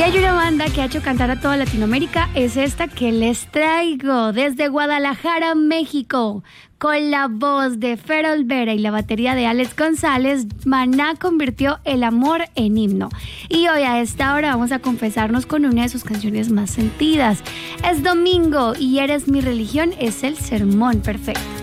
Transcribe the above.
Hay una banda que ha hecho cantar a toda Latinoamérica, es esta que les traigo desde Guadalajara, México. Con la voz de Fer Olvera y la batería de Alex González, Maná convirtió el amor en himno. Y hoy a esta hora vamos a confesarnos con una de sus canciones más sentidas. Es domingo y Eres mi religión es el sermón perfecto.